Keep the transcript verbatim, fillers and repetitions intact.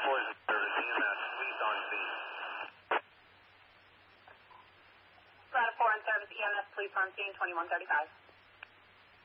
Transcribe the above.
Poison Service, E M S, please on scene. Strata four and service, E M S, police on scene, twenty-one thirty-five.